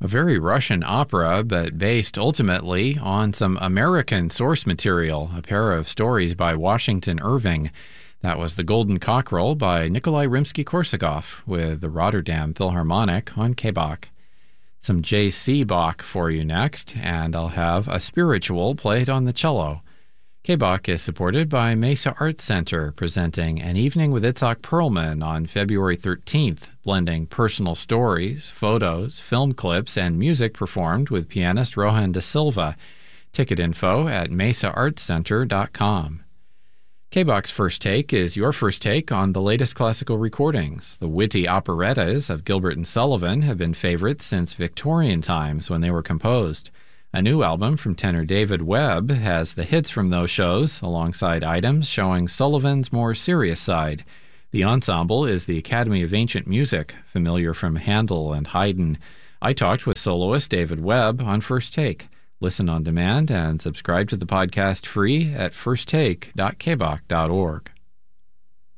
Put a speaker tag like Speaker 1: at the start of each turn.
Speaker 1: A very Russian opera, but based ultimately on some American source material, a pair of stories by Washington Irving. That was The Golden Cockerel by Nikolai Rimsky-Korsakov with the Rotterdam Philharmonic on KBach. Some J.C. Bach for you next, and I'll have a spiritual played on the cello. KBach is supported by Mesa Arts Center, presenting An Evening with Itzhak Perlman on February 13th, blending personal stories, photos, film clips, and music performed with pianist Rohan da Silva. Ticket info at mesaartscenter.com. KBach's First Take is your first take on the latest classical recordings. The witty operettas of Gilbert and Sullivan have been favorites since Victorian times when they were composed. A new album from tenor David Webb has the hits from those shows, alongside items showing Sullivan's more serious side. The ensemble is the Academy of Ancient Music, familiar from Handel and Haydn. I talked with soloist David Webb on First Take. Listen on demand and subscribe to the podcast free at firsttake.kbach.org.